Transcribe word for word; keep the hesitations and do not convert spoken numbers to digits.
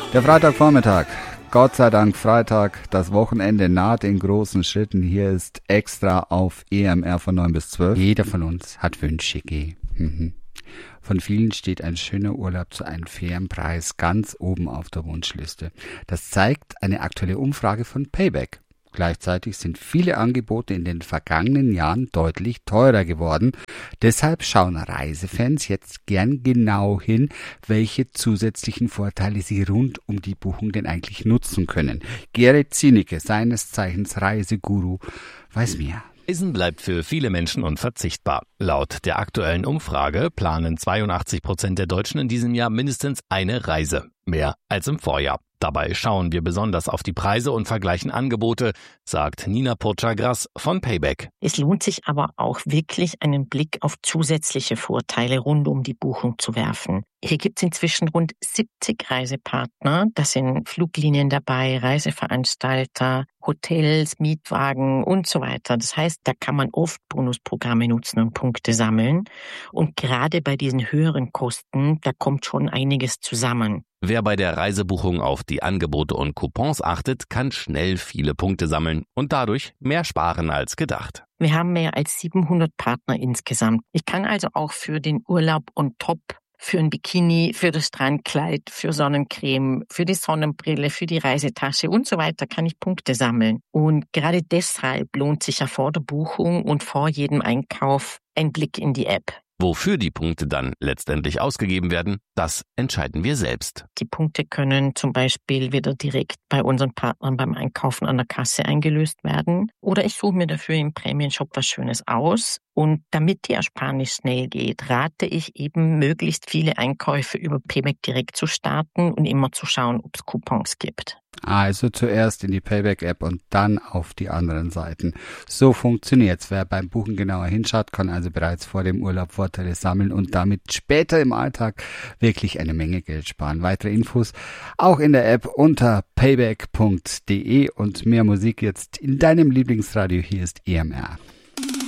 Der Freitagvormittag. Gott sei Dank Freitag. Das Wochenende naht in großen Schritten. Hier ist Extra auf E M R von neun bis zwölf. Jeder von uns hat Wünsche. Mhm. Von vielen steht ein schöner Urlaub zu einem fairen Preis ganz oben auf der Wunschliste. Das zeigt eine aktuelle Umfrage von Payback. Gleichzeitig sind viele Angebote in den vergangenen Jahren deutlich teurer geworden. Deshalb schauen Reisefans jetzt gern genau hin, welche zusätzlichen Vorteile sie rund um die Buchung denn eigentlich nutzen können. Gerrit Zienicke, seines Zeichens Reiseguru, weiß mehr. Reisen bleibt für viele Menschen unverzichtbar. Laut der aktuellen Umfrage planen zweiundachtzig Prozent der Deutschen in diesem Jahr mindestens eine Reise. Mehr als im Vorjahr. Dabei schauen wir besonders auf die Preise und vergleichen Angebote, sagt Nina Purchagras von Payback. Es lohnt sich aber auch wirklich, einen Blick auf zusätzliche Vorteile rund um die Buchung zu werfen. Hier gibt es inzwischen rund siebzig Reisepartner. Da sind Fluglinien dabei, Reiseveranstalter, Hotels, Mietwagen und so weiter. Das heißt, da kann man oft Bonusprogramme nutzen und Punkte sammeln. Und gerade bei diesen höheren Kosten, da kommt schon einiges zusammen. Wer bei der Reisebuchung auf die Angebote und Coupons achtet, kann schnell viele Punkte sammeln und dadurch mehr sparen als gedacht. Wir haben mehr als siebenhundert Partner insgesamt. Ich kann also auch für den Urlaub on top, für ein Bikini, für das Strandkleid, für Sonnencreme, für die Sonnenbrille, für die Reisetasche und so weiter kann ich Punkte sammeln. Und gerade deshalb lohnt sich ja vor der Buchung und vor jedem Einkauf ein Blick in die App. Wofür die Punkte dann letztendlich ausgegeben werden, das entscheiden wir selbst. Die Punkte können zum Beispiel wieder direkt bei unseren Partnern beim Einkaufen an der Kasse eingelöst werden. Oder ich suche mir dafür im Prämienshop was Schönes aus. Und damit die Ersparnis schnell geht, rate ich eben, möglichst viele Einkäufe über Payback direkt zu starten und immer zu schauen, ob es Coupons gibt. Also zuerst in die Payback-App und dann auf die anderen Seiten. So funktioniert's. Wer beim Buchen genauer hinschaut, kann also bereits vor dem Urlaub Vorteile sammeln und damit später im Alltag wirklich eine Menge Geld sparen. Weitere Infos auch in der App unter payback punkt de und mehr Musik jetzt in deinem Lieblingsradio. Hier ist E M R.